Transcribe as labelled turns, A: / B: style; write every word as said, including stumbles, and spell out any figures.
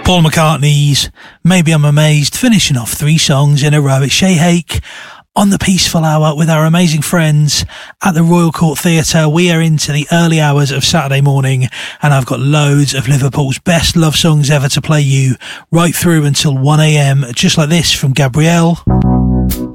A: Paul McCartney's Maybe I'm Amazed, finishing off three songs in a row. It's Shay Hake on the Peaceful Hour with our amazing friends at the Royal Court Theatre. We are into the early hours of Saturday morning, and I've got loads of Liverpool's best love songs ever to play you right through until one a.m, just like this from Gabrielle.